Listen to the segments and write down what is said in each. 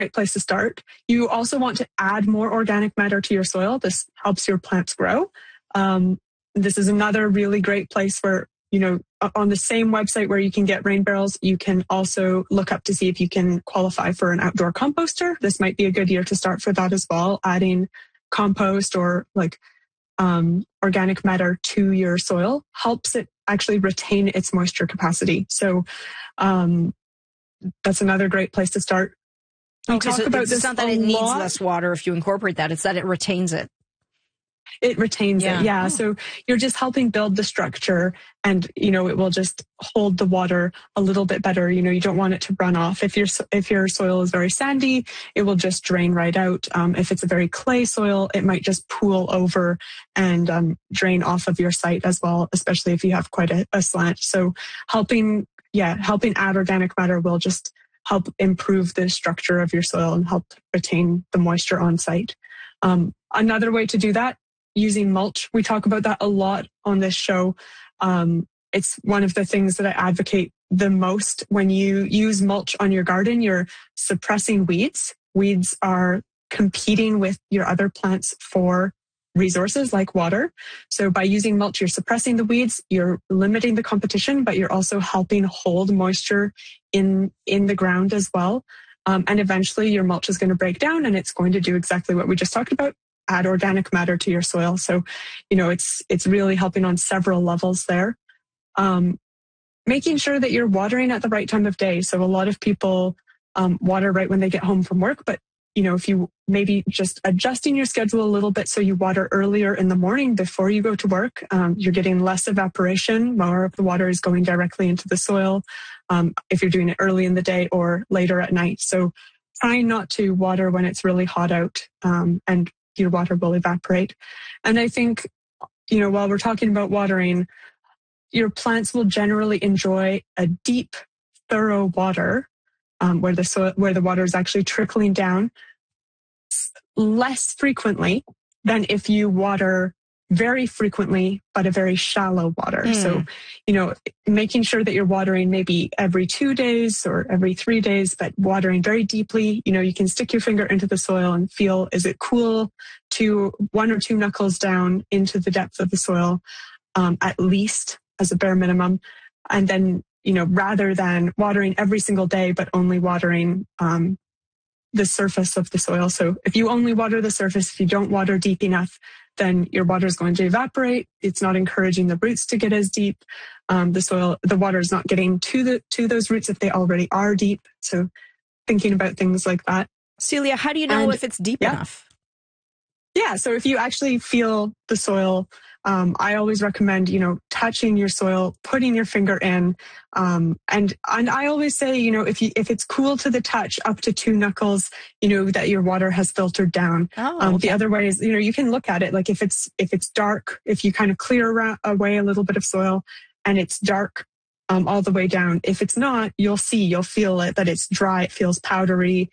great place to start. You also want to add more organic matter to your soil. This helps your plants grow. This is another really great place where, on the same website where you can get rain barrels, you can also look up to see if you can qualify for an outdoor composter. This might be a good year to start for that as well. Adding compost or organic matter to your soil helps it actually retain its moisture capacity. So that's another great place to start. Okay, so it's not that it needs less water if you incorporate that. It's that it retains it. It retains it, yeah. Oh. So you're just helping build the structure and, it will just hold the water a little bit better. You don't want it to run off. If your soil is very sandy, it will just drain right out. If it's a very clay soil, it might just pool over and drain off of your site as well, especially if you have quite a slant. So helping add organic matter will just help improve the structure of your soil and help retain the moisture on site. Another way to do that, using mulch. We talk about that a lot on this show. It's one of the things that I advocate the most. When you use mulch on your garden, you're suppressing weeds. Weeds are competing with your other plants for resources like water. So by using mulch, you're suppressing the weeds, you're limiting the competition, but you're also helping hold moisture in the ground as well. And eventually your mulch is going to break down and it's going to do exactly what we just talked about, add organic matter to your soil. So, it's really helping on several levels there. Making sure that you're watering at the right time of day. So a lot of people water right when they get home from work, but if you maybe just adjusting your schedule a little bit so you water earlier in the morning before you go to work, you're getting less evaporation. More of the water is going directly into the soil if you're doing it early in the day or later at night. So trying not to water when it's really hot out and your water will evaporate. And I think, while we're talking about watering, your plants will generally enjoy a deep, thorough water where the water is actually trickling down less frequently than if you water very frequently, but a very shallow water. So, making sure that you're watering maybe every 2 days or every 3 days, but watering very deeply. You can stick your finger into the soil and feel, is it cool to 1 or 2 knuckles down into the depth of the soil, at least as a bare minimum. And then, rather than watering every single day, but only watering the surface of the soil. So if you only water the surface, if you don't water deep enough, then your water is going to evaporate. It's not encouraging the roots to get as deep. The water is not getting to those roots if they already are deep. So thinking about things like that. Celia, how do you know if it's deep enough? Yeah, so if you actually feel the soil, I always recommend, touching your soil, putting your finger in, and I always say, if it's cool to the touch up to 2 knuckles, that your water has filtered down. Okay. The other way is, you can look at it, like if it's dark, if you kind of clear away a little bit of soil and it's dark all the way down. If it's not, you'll feel it, that it's dry, it feels powdery.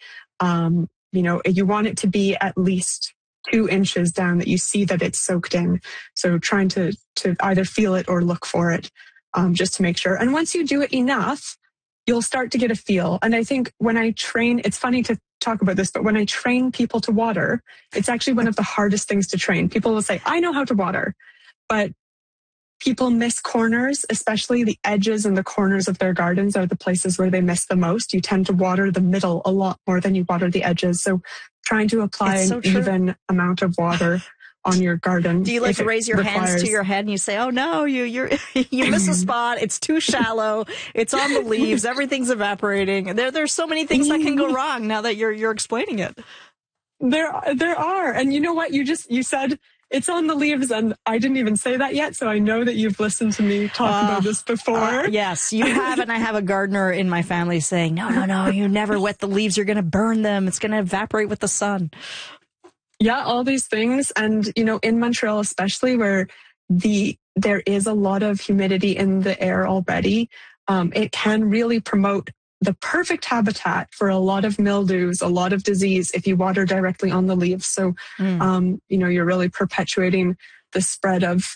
You want it to be at least 2 inches down, that you see that it's soaked in. So trying to either feel it or look for it, just to make sure. And once you do it enough, you'll start to get a feel. And I think when I train, it's funny to talk about this, but when I train people to water, it's actually one of the hardest things to train. People will say, I know how to water, but people miss corners, especially the edges and the corners of their gardens are the places where they miss the most. You tend to water the middle a lot more than you water the edges. So trying to apply an even amount of water on your garden. Do you raise your hands to your head and you say, oh no, you miss a spot. It's too shallow. It's on the leaves. Everything's evaporating. There's so many things that can go wrong now that you're explaining it. There are. And you know what? You said it's on the leaves, and I didn't even say that yet, so I know that you've listened to me talk about this before. Yes, you have, and I have a gardener in my family saying, no, you never wet the leaves. You're going to burn them. It's going to evaporate with the sun. Yeah, all these things. And, in Montreal especially, where there is a lot of humidity in the air already, it can really promote the perfect habitat for a lot of mildews, a lot of disease if you water directly on the leaves. So, you're really perpetuating the spread of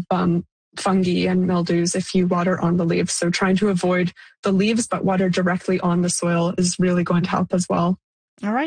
fungi and mildews if you water on the leaves. So trying to avoid the leaves, but water directly on the soil is really going to help as well. All right.